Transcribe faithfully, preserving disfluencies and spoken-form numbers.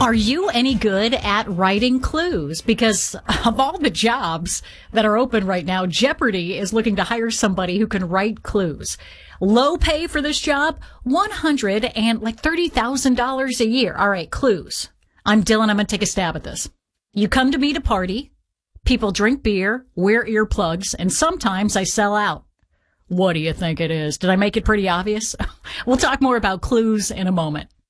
Are you any good at writing clues? Because of all the jobs that are open right now, Jeopardy is looking to hire somebody who can write clues. Low pay for this job, one hundred and like thirty thousand dollars a year. All right, clues. I'm Dylan. I'm going to take a stab at this. You come to me to party. People drink beer, wear earplugs, and sometimes I sell out. What do you think it is? Did I make it pretty obvious? We'll talk more about clues in a moment.